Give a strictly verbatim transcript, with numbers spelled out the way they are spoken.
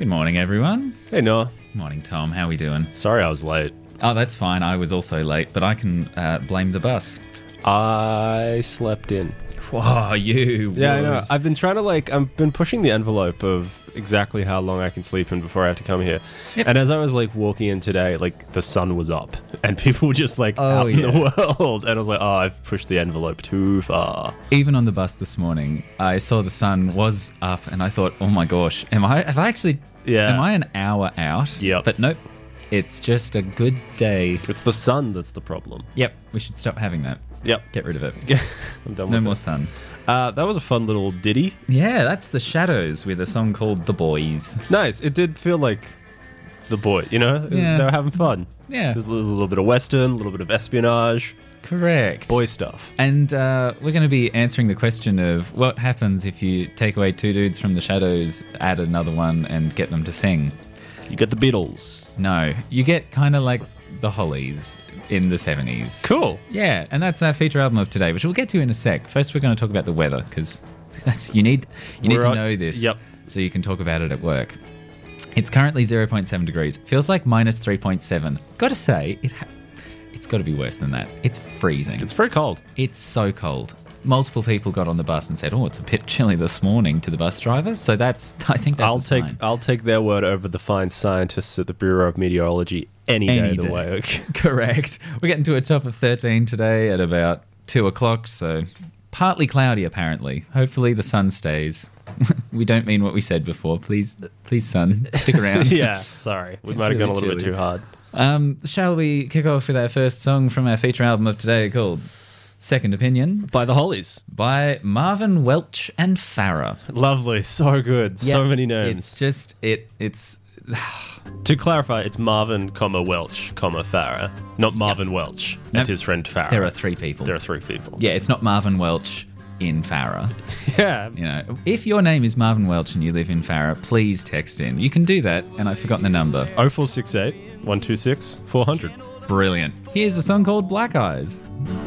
Good morning, everyone. Hey, Noah. Morning, Tom. How are we doing? Sorry I was late. Oh, that's fine. I was also late, but I can uh, blame the bus. I slept in. Whoa, you. Yeah, I would. know. I've been trying to, like, I've been pushing the envelope of exactly how long I can sleep in before I have to come here. Yep. And as I was, like, walking in today, like, the sun was up. And people were just, like, Oh, out in yeah. the world. And I was like, oh, I've pushed the envelope too far. Even on the bus this morning, I saw the sun was up, and I thought, oh my gosh, am I? Have I actually? Yeah. Am I an hour out? Yep. But nope. It's just a good day. It's the sun that's the problem. Yep. We should stop having that. Yep. Get rid of it. I'm done No with more it. sun. Uh, that was a fun little ditty. Yeah, that's the Shadows with a song called "The Boys." Nice. It did feel like the boy, you know? It was- Yeah. They were having fun. Yeah. There's a little, little bit of Western, a little bit of espionage, Correct. boy stuff. And uh, we're going to be answering the question of what happens if you take away two dudes from the Shadows, add another one, and get them to sing. You get the Beatles. No, you get kind of like the Hollies in the seventies. Cool. Yeah, and that's our feature album of today, which we'll get to in a sec. First, we're going to talk about the weather because that's you need you need We're to on- know this. Yep. So you can talk about it at work. It's currently zero point seven degrees. Feels like minus three point seven. Got to say, it ha- it's got to be worse than that. It's freezing. It's very cold. It's so cold. Multiple people got on the bus and said, "Oh, it's a bit chilly this morning" to the bus driver. So that's, I think that's I'll a take sign. I'll take their word over the fine scientists at the Bureau of Meteorology any, Any day of the day. way. Correct. We're getting to a top of thirteen today at about two o'clock. So partly cloudy, apparently. Hopefully the sun stays. We don't mean what we said before. Please, please, sun, stick around. Yeah, sorry. We It's might have gone a really little bit chilly. too hard. Um, shall we kick off with our first song from our feature album of today called Second Opinion By the Hollies. by Marvin Welch and Farrah. Lovely. So good. So Yep, many It's names. just, it. it's... To clarify, it's Marvin, comma, Welch, comma, Farrah. Not Marvin Welch and Nope. his friend Farrah. There are three people. There are three people. Yeah, it's not Marvin Welch in Farrah. Yeah. You know, if your name is Marvin Welch and you live in Farrah, please text in. You can do that, and I've forgotten the number. oh four six eight, one two six, four hundred. Brilliant. Here's a song called Black Eyes.